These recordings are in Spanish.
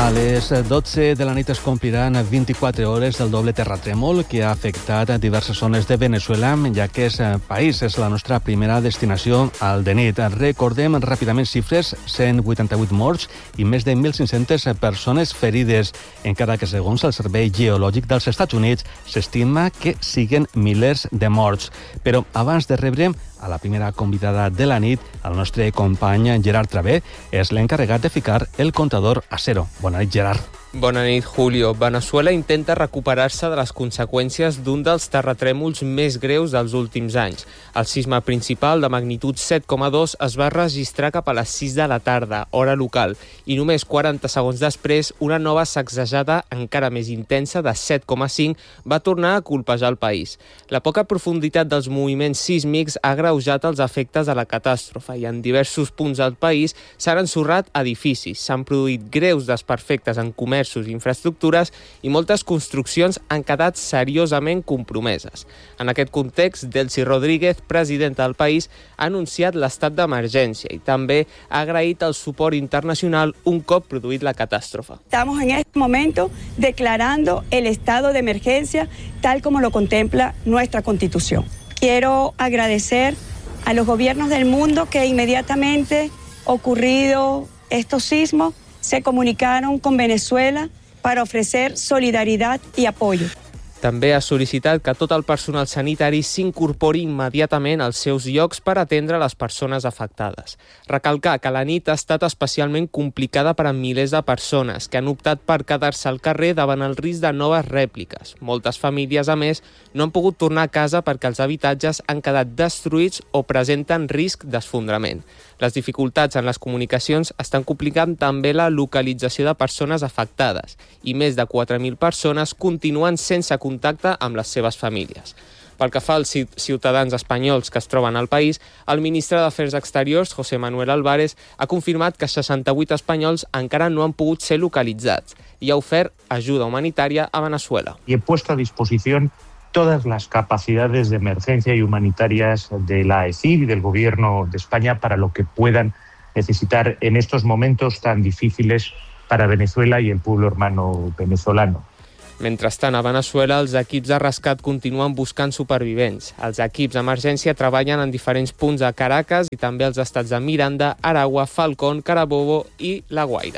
A les 12 de la nit es compliran 24 hores del doble terratrèmol que ha afectat diverses zones de Venezuela, ja que aquest país és la nostra primera destinació al de nit. Recordem ràpidament xifres: 188 morts i més de 1.500 persones ferides, encara que segons el Servei Geològic dels Estats Units s'estima que siguen milers de morts. Però abans de rebre a la primera convidada de la nit, el nostre company Gerard Travé és l'encarregat de ficar el comptador a zero. Bona nit, Gerard. Bona nit, Julio. Venezuela intenta recuperar-se de les conseqüències d'un dels terratrèmols més greus dels últims anys. El sisme principal, de magnitud 7,2, es va registrar cap a les 6 de la tarda, hora local, i només 40 segons després, una nova sacsejada encara més intensa de 7,5 va tornar a colpejar el país. La poca profunditat dels moviments sísmics ha agreujat els efectes de la catàstrofe i en diversos punts del país s'han ensorrat edificis, s'han produït greus desperfectes en comerços i infraestructures i moltes construccions han quedat seriosament compromeses. En aquest context, Delcy Rodríguez, presidenta del país, ha anunciat l'estat d'emergència i també ha agraït el suport internacional un cop produït la catàstrofe. Estamos en este momento declarando el estado de emergencia tal como lo contempla nuestra Constitución. Quiero agradecer a los gobiernos del mundo que inmediatamente ocurrido estos sismos se comunicaron con Venezuela para ofrecer solidaridad y apoyo. També ha sol·licitat que tot el personal sanitari s'incorpori immediatament als seus llocs per atendre les persones afectades. Recalcar que la nit ha estat especialment complicada per a milers de persones que han optat per quedar-se al carrer davant el risc de noves rèpliques. Moltes famílies, a més, no han pogut tornar a casa perquè els habitatges han quedat destruïts o presenten risc d'esfondrament. Les dificultats en les comunicacions estan complicant també la localització de persones afectades i més de 4.000 persones continuen sense contacte amb les seves famílies. Pel que fa als ciutadans espanyols que es troben al país, el ministre d'Afers Exteriors, José Manuel Álvarez, ha confirmat que 68 espanyols encara no han pogut ser localitzats i ha ofert ajuda humanitària a Venezuela. Y he puesto a disposición todas las capacidades de emergencia y humanitarias de la AECIB y del Gobierno de España para lo que puedan necesitar en estos momentos tan difíciles para Venezuela y el pueblo hermano venezolano. Mentrestant, a Venezuela, els equips de rescat continuen buscant supervivents. Els equips d'emergència treballen en diferents punts de Caracas i també als estats de Miranda, Aragua, Falcón, Carabobo i La Guaira.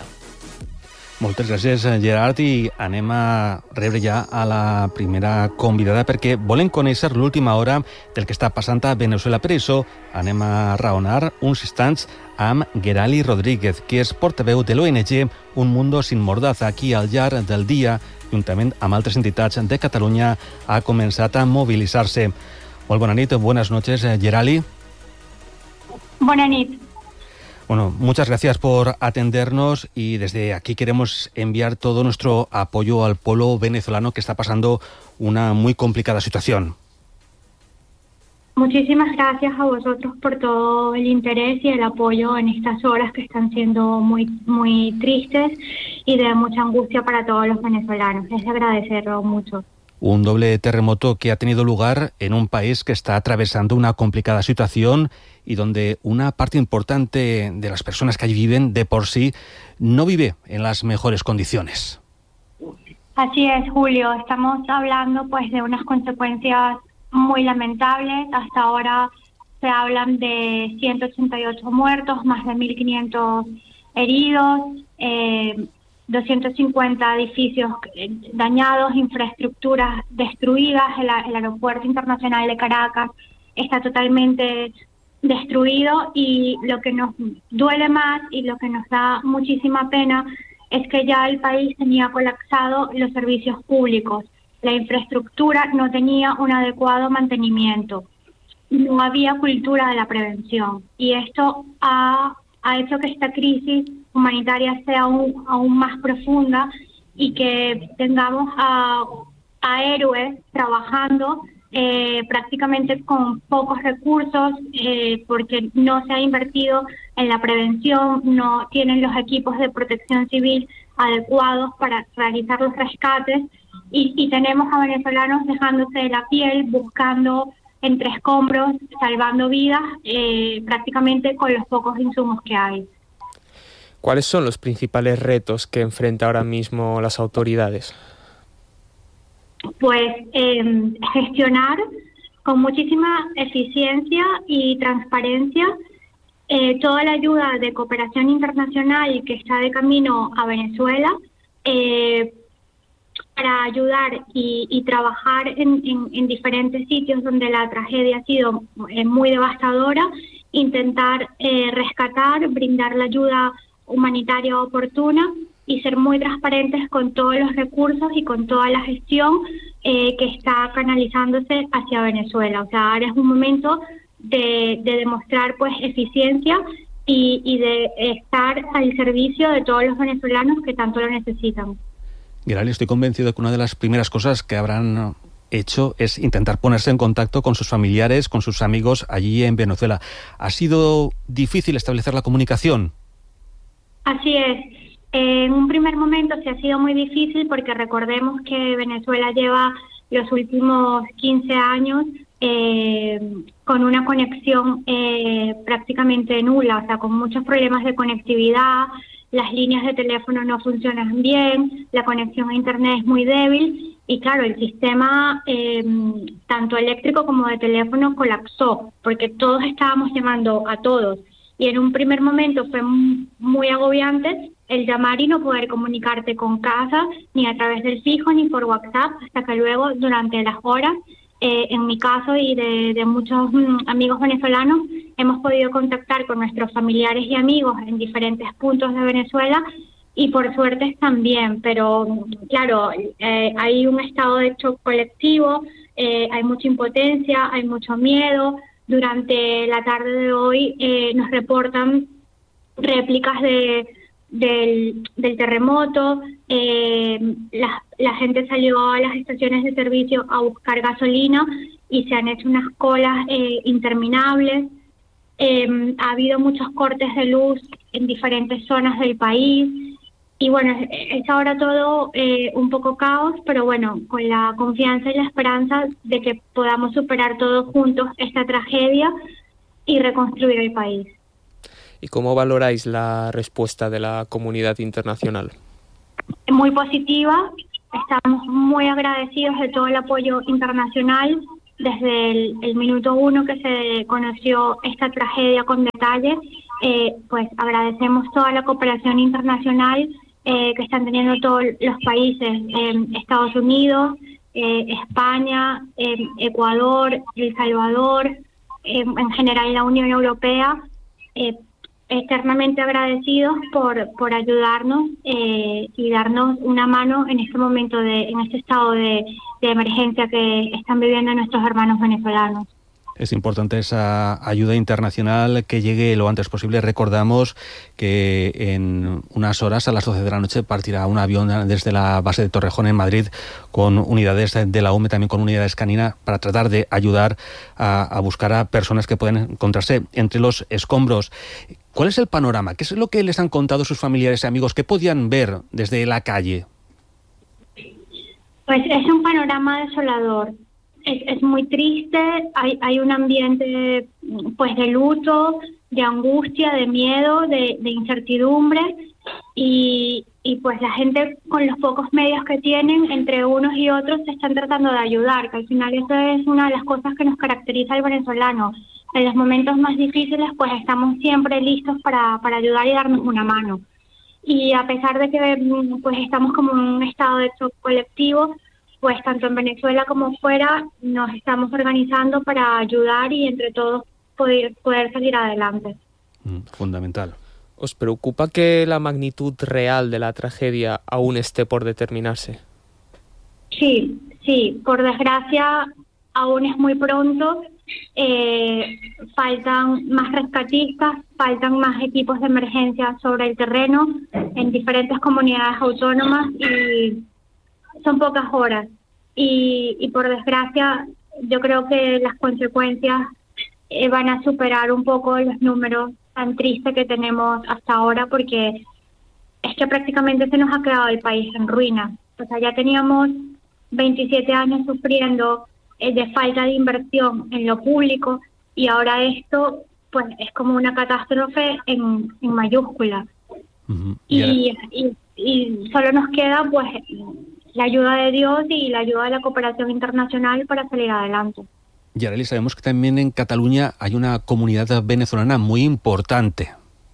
Moltes gràcies, Gerard, i anem a rebre ja a la primera convidada perquè volem conèixer l'última hora del que està passant a Venezuela. Per això anem a raonar uns instants amb Gerali Rodríguez, que és portaveu de l'ONG Un Mundo Sin Mordaza, qui al llarg del dia, juntament amb altres entitats de Catalunya, ha començat a mobilitzar-se. Molt bona nit, buenas noches, Gerali. Bona nit. Bueno, muchas gracias por atendernos y desde aquí queremos enviar todo nuestro apoyo al pueblo venezolano que está pasando una muy complicada situación. Muchísimas gracias a vosotros por todo el interés y el apoyo en estas horas que están siendo muy tristes y de mucha angustia para todos los venezolanos. Es de agradecerlo mucho. Un doble terremoto que ha tenido lugar en un país que está atravesando una complicada situación y donde una parte importante de las personas que allí viven de por sí no vive en las mejores condiciones. Así es, Julio. Estamos hablando pues de unas consecuencias muy lamentables. Hasta ahora se hablan de 188 muertos, más de 1.500 heridos, 250 edificios dañados, infraestructuras destruidas. El aeropuerto internacional de Caracas está totalmente destruido y lo que nos duele más y lo que nos da muchísima pena es que ya el país tenía colapsado los servicios públicos. La infraestructura no tenía un adecuado mantenimiento. No había cultura de la prevención y esto ha hecho que esta crisis humanitaria sea aún más profunda y que tengamos a héroes trabajando prácticamente con pocos recursos porque no se ha invertido en la prevención, no tienen los equipos de protección civil adecuados para realizar los rescates y tenemos a venezolanos dejándose de la piel, buscando entre escombros, salvando vidas prácticamente con los pocos insumos que hay. ¿Cuáles son los principales retos que enfrentan ahora mismo las autoridades? Pues gestionar con muchísima eficiencia y transparencia toda la ayuda de cooperación internacional que está de camino a Venezuela, para ayudar y trabajar en diferentes sitios donde la tragedia ha sido muy devastadora, intentar rescatar, brindar la ayuda humanitaria oportuna y ser muy transparentes con todos los recursos y con toda la gestión que está canalizándose hacia Venezuela. O sea, ahora es un momento de demostrar pues eficiencia y de estar al servicio de todos los venezolanos que tanto lo necesitan. Gerali, estoy convencido de que una de las primeras cosas que habrán hecho es intentar ponerse en contacto con sus familiares, con sus amigos allí en Venezuela. ¿Ha sido difícil establecer la comunicación? Así es. En un primer momento sí ha sido muy difícil porque recordemos que Venezuela lleva los últimos 15 años con una conexión prácticamente nula, o sea, con muchos problemas de conectividad. Las líneas de teléfono no funcionan bien, la conexión a internet es muy débil y claro, el sistema tanto eléctrico como de teléfono colapsó porque todos estábamos llamando a todos y en un primer momento fue muy agobiante el llamar y no poder comunicarte con casa ni a través del fijo ni por WhatsApp, hasta que luego durante las horas, en mi caso y de muchos amigos venezolanos, hemos podido contactar con nuestros familiares y amigos en diferentes puntos de Venezuela y por suerte también, pero claro, hay un estado de shock colectivo, hay mucha impotencia, hay mucho miedo. Durante la tarde de hoy nos reportan réplicas del terremoto, la gente salió a las estaciones de servicio a buscar gasolina y se han hecho unas colas interminables. Ha habido muchos cortes de luz en diferentes zonas del país y bueno, es ahora todo un poco caos, pero bueno, con la confianza y la esperanza de que podamos superar todos juntos esta tragedia y reconstruir el país. ¿Y cómo valoráis la respuesta de la comunidad internacional? Muy positiva, estamos muy agradecidos de todo el apoyo internacional. Desde el minuto 1 que se conoció esta tragedia con detalle, pues agradecemos toda la cooperación internacional que están teniendo todos los países, Estados Unidos, España, Ecuador, El Salvador, en general la Unión Europea, eternamente agradecidos por ayudarnos y darnos una mano en este momento, en este estado de emergencia que están viviendo nuestros hermanos venezolanos. Es importante esa ayuda internacional que llegue lo antes posible. Recordamos que en unas horas, a las 12 de la noche, partirá un avión desde la base de Torrejón en Madrid con unidades de la UME, también con unidades Canina, para tratar de ayudar a buscar a personas que pueden encontrarse entre los escombros. ¿Cuál es el panorama? ¿Qué es lo que les han contado sus familiares y amigos? ¿Qué podían ver desde la calle? Pues es un panorama desolador. Es muy triste, hay un ambiente pues de luto, de angustia, de miedo, de incertidumbre y pues la gente con los pocos medios que tienen, entre unos y otros, se están tratando de ayudar, que al final eso es una de las cosas que nos caracteriza al venezolano. En los momentos más difíciles pues estamos siempre listos para ayudar y darnos una mano. Y a pesar de que pues estamos como en un estado de shock colectivo, pues tanto en Venezuela como fuera nos estamos organizando para ayudar y entre todos poder salir adelante. Fundamental. ¿Os preocupa que la magnitud real de la tragedia aún esté por determinarse? Sí, por desgracia aún es muy pronto. Faltan más rescatistas, faltan más equipos de emergencia sobre el terreno en diferentes comunidades autónomas y son pocas horas y por desgracia yo creo que las consecuencias van a superar un poco los números tan tristes que tenemos hasta ahora, porque es que prácticamente se nos ha quedado el país en ruinas. O sea, ya teníamos 27 años sufriendo de falta de inversión en lo público y ahora esto pues es como una catástrofe en mayúscula. Uh-huh. Y solo nos queda pues la ayuda de Dios y la ayuda de la cooperación internacional para salir adelante. Y Arely, sabemos que también en Cataluña hay una comunidad venezolana muy importante.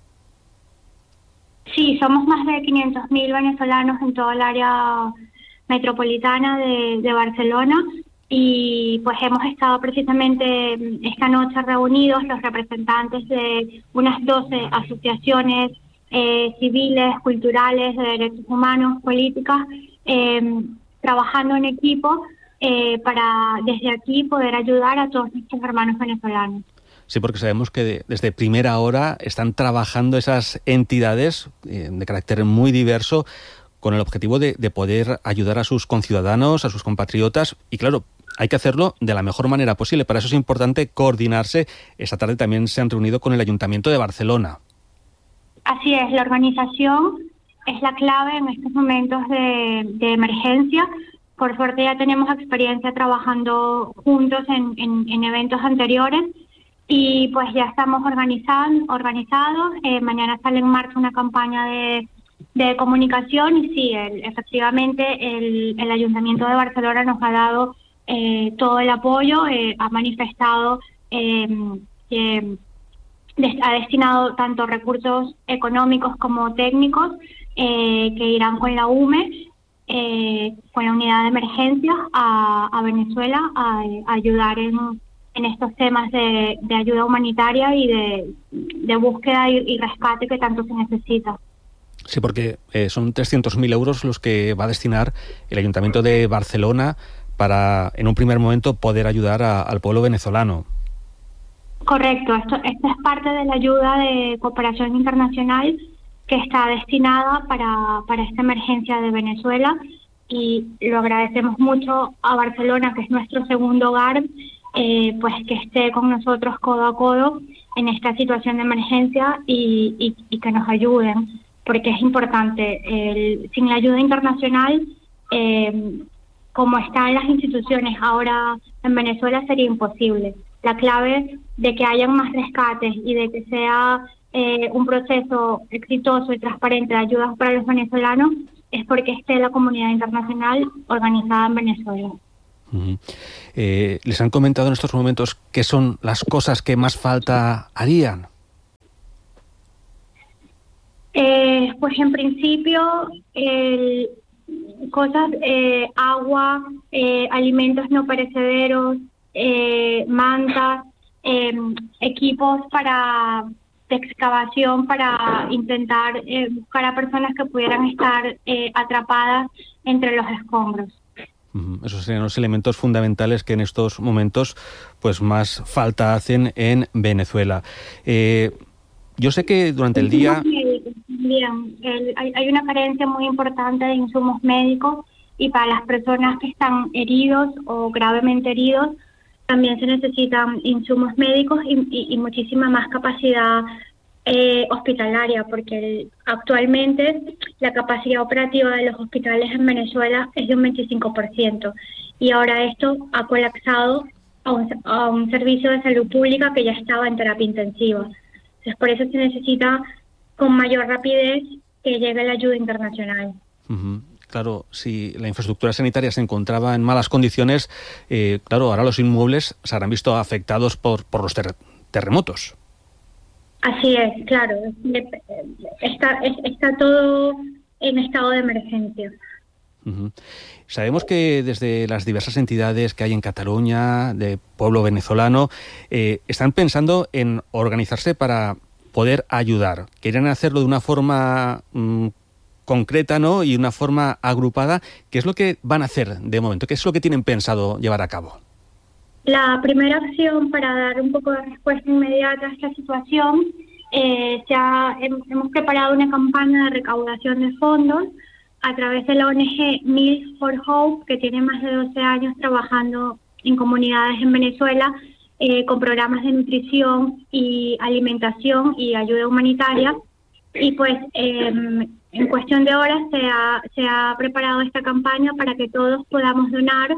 Sí, somos más de 500.000 venezolanos en toda el área metropolitana de Barcelona, y pues hemos estado precisamente esta noche reunidos los representantes de unas 12 asociaciones civiles, culturales, de derechos humanos, políticas, trabajando en equipo para desde aquí poder ayudar a todos nuestros hermanos venezolanos. Sí, porque sabemos que desde primera hora están trabajando esas entidades de carácter muy diverso con el objetivo de poder ayudar a sus conciudadanos, a sus compatriotas, y claro, hay que hacerlo de la mejor manera posible. Para eso es importante coordinarse. Esta tarde también se han reunido con el Ayuntamiento de Barcelona. Así es, la organización es la clave en estos momentos de emergencia. Por suerte ya tenemos experiencia trabajando juntos en eventos anteriores, y pues ya estamos organizados. Mañana sale en marcha una campaña de comunicación, y sí, efectivamente el Ayuntamiento de Barcelona nos ha dado todo el apoyo, ha manifestado que ha destinado tanto recursos económicos como técnicos que irán con la UME, con la unidad de emergencia a Venezuela a ayudar en estos temas de ayuda humanitaria y de búsqueda y rescate que tanto se necesita. Sí, porque son 300.000 euros los que va a destinar el Ayuntamiento de Barcelona para, en un primer momento, poder ayudar al pueblo venezolano. Correcto, esto es parte de la ayuda de cooperación internacional que está destinada para esta emergencia de Venezuela, y lo agradecemos mucho a Barcelona, que es nuestro segundo hogar, pues que esté con nosotros codo a codo en esta situación de emergencia y que nos ayuden, porque es importante. Sin la ayuda internacional, como están las instituciones ahora en Venezuela, sería imposible. La clave de que hayan más rescates y de que sea un proceso exitoso y transparente de ayudas para los venezolanos es porque esté la comunidad internacional organizada en Venezuela. Uh-huh. ¿Les han comentado en estos momentos qué son las cosas que más falta harían? Pues en principio cosas, agua, alimentos no perecederos, mantas, equipos de excavación para intentar buscar a personas que pudieran estar atrapadas entre los escombros. Esos serían los elementos fundamentales que en estos momentos pues más falta hacen en Venezuela. Yo sé que durante el día... Bien, hay una carencia muy importante de insumos médicos, y para las personas que están heridos o gravemente heridos también se necesitan insumos médicos y muchísima más capacidad hospitalaria, porque actualmente la capacidad operativa de los hospitales en Venezuela es de un 25%, y ahora esto ha colapsado a un servicio de salud pública que ya estaba en terapia intensiva. Entonces, por eso se necesita con mayor rapidez que llegue la ayuda internacional. Uh-huh. Claro, si la infraestructura sanitaria se encontraba en malas condiciones, claro, ahora los inmuebles se habrán visto afectados por los terremotos. Así es, claro. Está todo en estado de emergencia. Uh-huh. Sabemos que desde las diversas entidades que hay en Cataluña, de pueblo venezolano, están pensando en organizarse para poder ayudar. Quieren hacerlo de una forma concreta, ¿no? Y una forma agrupada. ¿Qué es lo que van a hacer de momento? ¿Qué es lo que tienen pensado llevar a cabo? La primera acción para dar un poco de respuesta inmediata a esta situación, hemos preparado una campaña de recaudación de fondos a través de la ONG Meals for Hope, que tiene más de 12 años trabajando en comunidades en Venezuela con programas de nutrición y alimentación y ayuda humanitaria. Y pues en cuestión de horas se ha preparado esta campaña para que todos podamos donar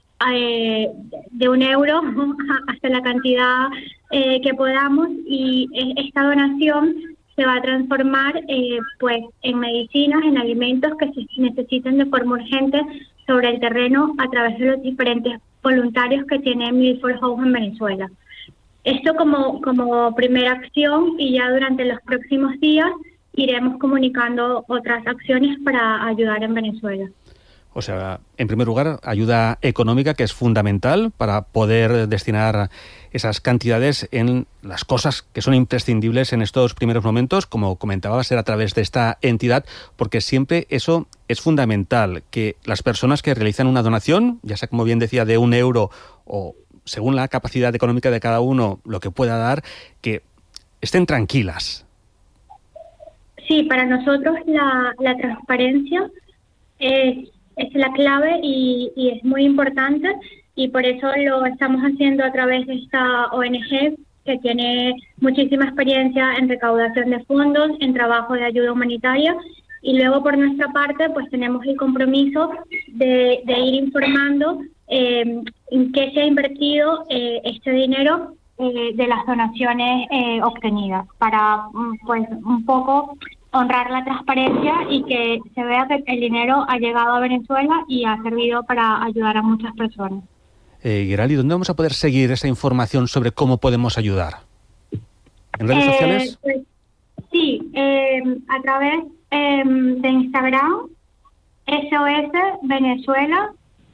de €1 hasta la cantidad que podamos, y esta donación se va a transformar pues en medicinas, en alimentos que se necesiten de forma urgente sobre el terreno a través de los diferentes voluntarios que tiene Milford House en Venezuela. Esto como primera acción, y ya durante los próximos días iremos comunicando otras acciones para ayudar en Venezuela. O sea, en primer lugar, ayuda económica, que es fundamental para poder destinar esas cantidades en las cosas que son imprescindibles en estos primeros momentos, como comentaba, va a ser a través de esta entidad, porque siempre eso es fundamental, que las personas que realizan una donación, ya sea, como bien decía, de €1 o según la capacidad económica de cada uno, lo que pueda dar, que estén tranquilas. Sí, para nosotros la transparencia es la clave y es muy importante, y por eso lo estamos haciendo a través de esta ONG que tiene muchísima experiencia en recaudación de fondos, en trabajo de ayuda humanitaria, y luego por nuestra parte pues tenemos el compromiso de ir informando en qué se ha invertido este dinero de las donaciones obtenidas, para pues un poco honrar la transparencia y que se vea que el dinero ha llegado a Venezuela y ha servido para ayudar a muchas personas. Gerali, ¿dónde vamos a poder seguir esa información sobre cómo podemos ayudar? ¿En redes sociales? Pues, sí, a través de Instagram, SOS Venezuela.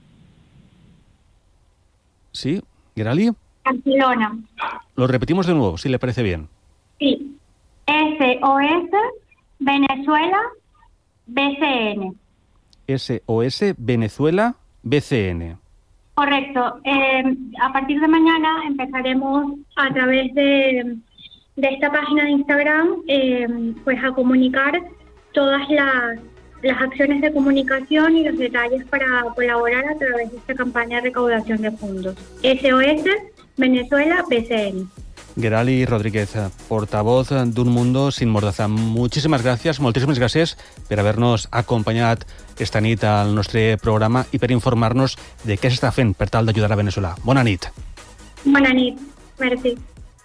Sí, Gerali. Barcelona. Lo repetimos de nuevo, si le parece bien. Sí, SOS Venezuela BCN. SOS Venezuela BCN. Correcto. A partir de mañana empezaremos a través de esta página de Instagram pues a comunicar todas las acciones de comunicación y los detalles para colaborar a través de esta campaña de recaudación de fondos. SOS Venezuela BCN. Gerali Rodríguez, portavoz d'Un Mundo Sin Mordaza. Moltíssimes gràcies per haver-nos acompanyat esta nit al nostre programa i per informar-nos de què s'està fent per tal d'ajudar a Veneçuela. Bona nit. Bona nit. Merci.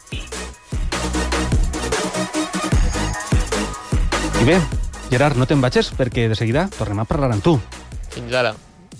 I bé, Gerard, no te'n vagis perquè de seguida tornem a parlar amb tu. Fins ara.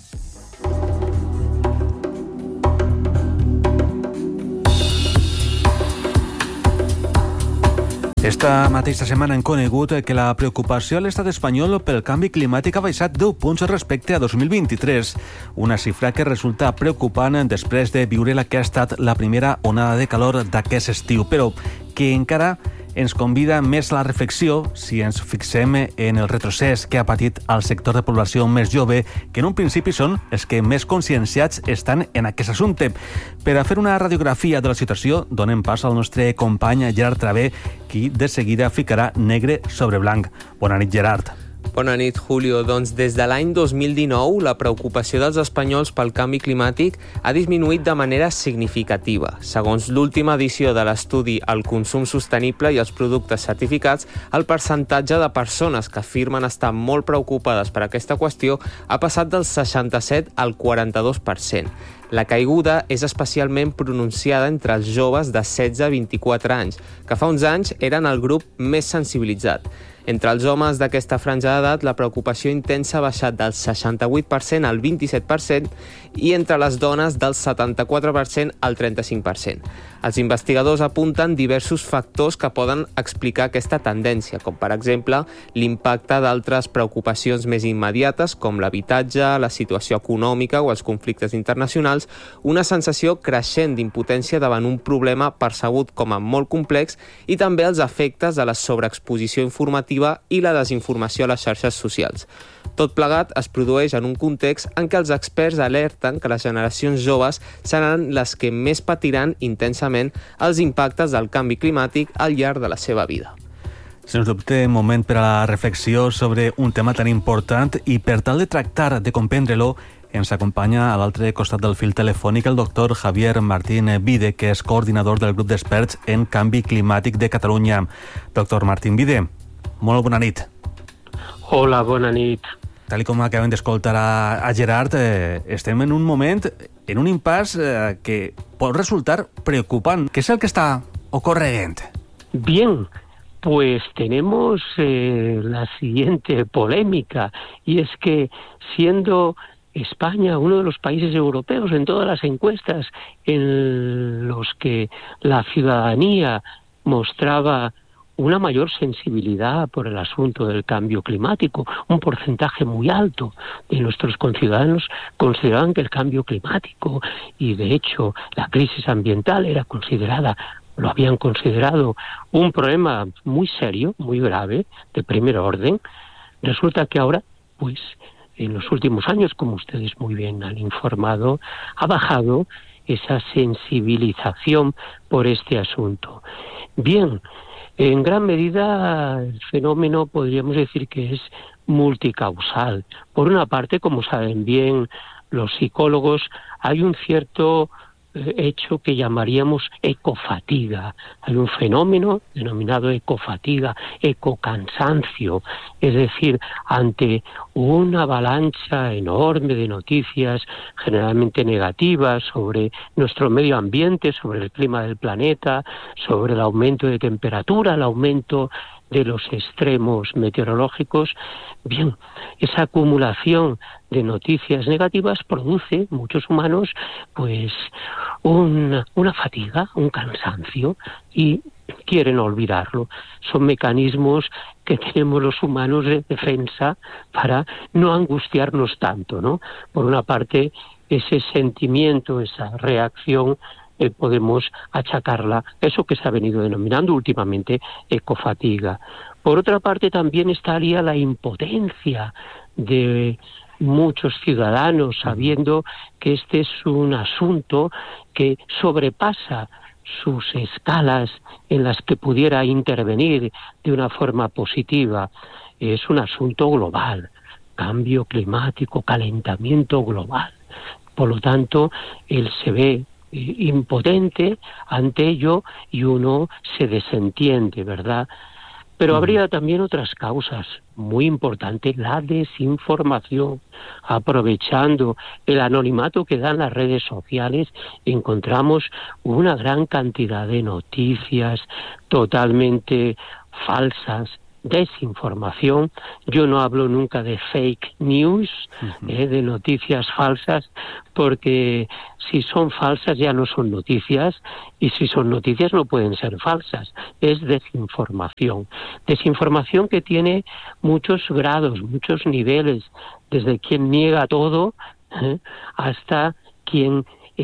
Esta mateixa setmana hem conegut que la preocupació a l'estat espanyol pel canvi climàtic ha baixat 10 punts respecte a 2023, una xifra que resulta preocupant després de viure la que ha estat la primera onada de calor d'aquest estiu, però que encara ens convida més a la reflexió si ens fixem en el retrocés que ha patit el sector de població més jove, que en un principi són els que més conscienciats estan en aquest assumpte. Per a fer una radiografia de la situació, donem pas al nostre company Gerard Travé, qui de seguida ficarà negre sobre blanc. Bona nit, Gerard. Bona nit, Julio. Doncs des de l'any 2019, la preocupació dels espanyols pel canvi climàtic ha disminuït de manera significativa. Segons l'última edició de l'estudi El consum sostenible i els productes certificats, el percentatge de persones que afirmen estar molt preocupades per aquesta qüestió ha passat del 67 al 42%. La caiguda és especialment pronunciada entre els joves de 16 a 24 anys, que fa uns anys eren el grup més sensibilitzat. Entre els homes d'aquesta franja d'edat, la preocupació intensa ha baixat del 68% al 27% i entre les dones del 74% al 35%. Els investigadors apunten diversos factors que poden explicar aquesta tendència, com per exemple l'impacte d'altres preocupacions més immediates com l'habitatge, la situació econòmica o els conflictes internacionals, una sensació creixent d'impotència davant un problema percebut com a molt complex i també els efectes de la sobreexposició informativa i la desinformació a les xarxes socials. Tot plegat es produeix en un context en què els experts alerten que les generacions joves seran les que més patiran intensament els impactes del canvi climàtic al llarg de la seva vida. Sens dubte, moment per a la reflexió sobre un tema tan important i per tal de tractar de comprendre-lo, ens acompanya a l'altre costat del fil telefònic el doctor Javier Martín Vide, que és coordinador del grup d'experts en canvi climàtic de Catalunya. Doctor Martín Vide, molt bona nit. Hola, bona nit. Tal com acabem d'escoltar a Gerard, estem en un moment, en un impàs que pot resultar preocupant. Què és el que està ocorrent? Bien, Pues tenemos la siguiente polémica, y es que siendo España uno de los países europeos en todas las encuestas en los que la ciudadanía mostraba una mayor sensibilidad por el asunto del cambio climático, un porcentaje muy alto de nuestros conciudadanos consideraban que el cambio climático y de hecho la crisis ambiental lo habían considerado un problema muy serio, muy grave, de primer orden. Resulta que ahora, pues, en los últimos años, como ustedes muy bien han informado, ha bajado esa sensibilización por este asunto. Bien, en gran medida el fenómeno podríamos decir que es multicausal. Por una parte, como saben bien los psicólogos, hay un cierto hecho que llamaríamos ecofatiga. Hay un fenómeno denominado ecofatiga, ecocansancio, es decir, ante una avalancha enorme de noticias generalmente negativas sobre nuestro medio ambiente, sobre el clima del planeta, sobre el aumento de temperatura, el aumento de los extremos meteorológicos, bien, esa acumulación de noticias negativas produce muchos humanos pues una fatiga, un cansancio, y quieren olvidarlo. Son mecanismos que tenemos los humanos de defensa para no angustiarnos tanto, ¿no? Por una parte, ese sentimiento, esa reacción, podemos achacarla, eso que se ha venido denominando últimamente ecofatiga. Por otra parte, también estaría la impotencia de muchos ciudadanos, sabiendo que este es un asunto que sobrepasa sus escalas en las que pudiera intervenir de una forma positiva. Es un asunto global, cambio climático, calentamiento global. Por lo tanto, él se ve impotente ante ello y uno se desentiende, ¿verdad? Pero habría también otras causas muy importantes, la desinformación. Aprovechando el anonimato que dan las redes sociales, encontramos una gran cantidad de noticias totalmente falsas, desinformación. Yo no hablo nunca de fake news, de noticias falsas, porque si son falsas ya no son noticias, y si son noticias no pueden ser falsas. Es desinformación. Desinformación que tiene muchos grados, muchos niveles, desde quien niega todo hasta quien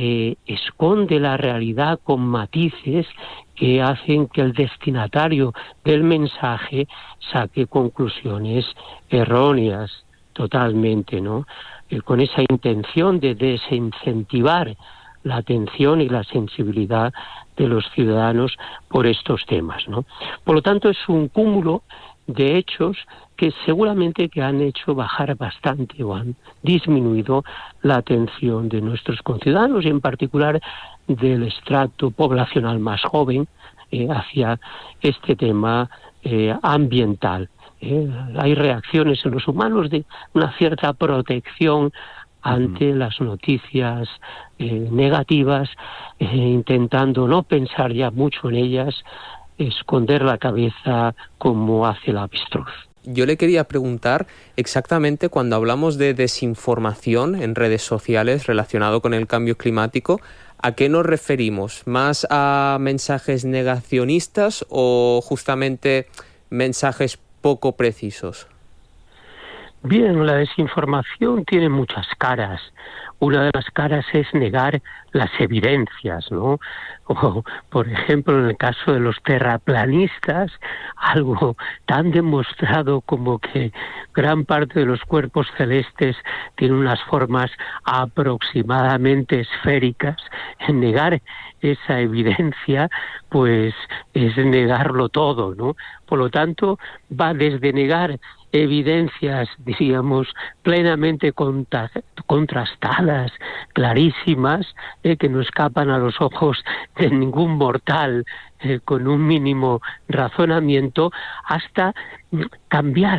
esconde la realidad con matices que hacen que el destinatario del mensaje saque conclusiones erróneas totalmente, ¿no? Con esa intención de desincentivar la atención y la sensibilidad de los ciudadanos por estos temas, ¿no? Por lo tanto, es un cúmulo de hechos que seguramente que han hecho bajar bastante o han disminuido la atención de nuestros conciudadanos y en particular del estrato poblacional más joven hacia este tema ambiental. Hay reacciones en los humanos de una cierta protección ante las noticias negativas, intentando no pensar ya mucho en ellas, esconder la cabeza como hace el avestruz. Yo le quería preguntar exactamente cuando hablamos de desinformación en redes sociales relacionado con el cambio climático, ¿a qué nos referimos? ¿Más a mensajes negacionistas o justamente mensajes poco precisos? Bien, la desinformación tiene muchas caras. Una de las caras es negar las evidencias, ¿no? O, por ejemplo, en el caso de los terraplanistas, algo tan demostrado como que gran parte de los cuerpos celestes tienen unas formas aproximadamente esféricas. En negar esa evidencia, pues es negarlo todo, ¿no? Por lo tanto, va desde negar evidencias, diríamos, plenamente contrastadas, clarísimas, que no escapan a los ojos de ningún mortal con un mínimo razonamiento, hasta cambiar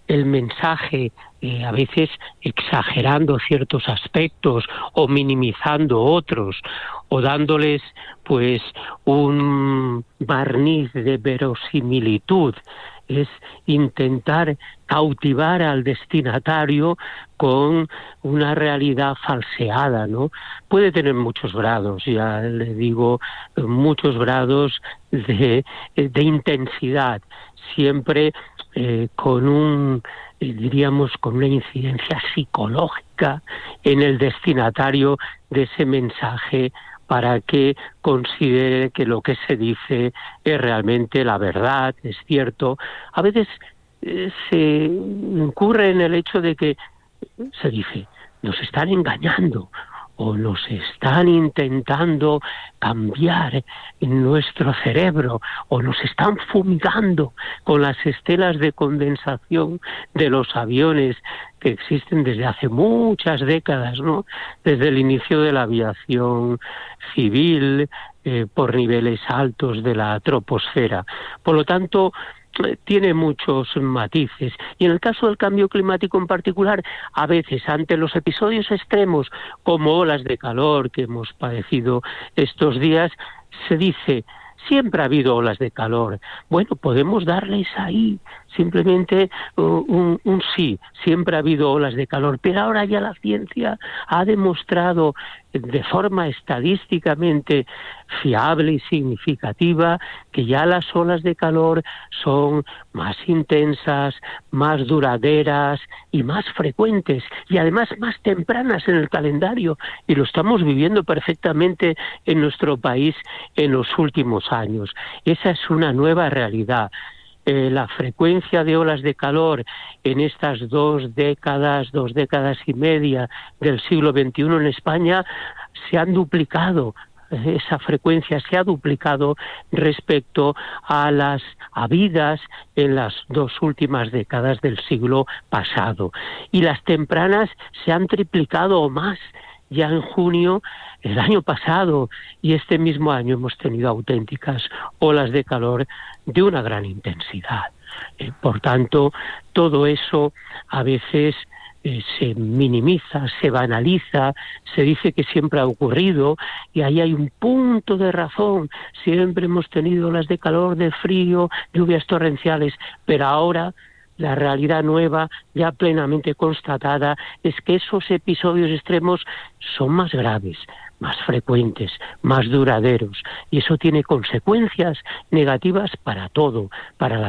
el mensaje, a veces exagerando ciertos aspectos o minimizando otros, o dándoles pues un barniz de verosimilitud. Es intentar cautivar al destinatario con una realidad falseada, ¿no? Puede tener muchos grados, ya le digo, muchos grados de intensidad, siempre con diríamos, con una incidencia psicológica en el destinatario de ese mensaje, para que considere que lo que se dice es realmente la verdad, es cierto. A veces se incurre en el hecho de que se dice, nos están engañando o nos están intentando cambiar en nuestro cerebro o nos están fumigando con las estelas de condensación de los aviones que existen desde hace muchas décadas, ¿no? Desde el inicio de la aviación civil, por niveles altos de la troposfera. Por lo tanto, tiene muchos matices. Y en el caso del cambio climático en particular, a veces ante los episodios extremos como olas de calor que hemos padecido estos días, se dice, siempre ha habido olas de calor. Bueno, podemos darles ahí simplemente un sí, siempre ha habido olas de calor, pero ahora ya la ciencia ha demostrado de forma estadísticamente fiable y significativa que ya las olas de calor son más intensas, más duraderas y más frecuentes, y además más tempranas en el calendario, y lo estamos viviendo perfectamente en nuestro país en los últimos años. Esa es una nueva realidad. La frecuencia de olas de calor en estas 2 décadas y media del siglo XXI en España se han duplicado. Esa frecuencia se ha duplicado respecto a las habidas en las 2 últimas décadas del siglo pasado. Y las tempranas se han triplicado o más. Ya en junio, el año pasado y este mismo año hemos tenido auténticas olas de calor de una gran intensidad. Por tanto, todo eso a veces se minimiza, se banaliza, se dice que siempre ha ocurrido, y ahí hay un punto de razón. Siempre hemos tenido olas de calor, de frío, lluvias torrenciales, pero ahora la realidad nueva, ya plenamente constatada, es que esos episodios extremos son más graves, más frecuentes, más duraderos, y eso tiene consecuencias negativas para todo, para la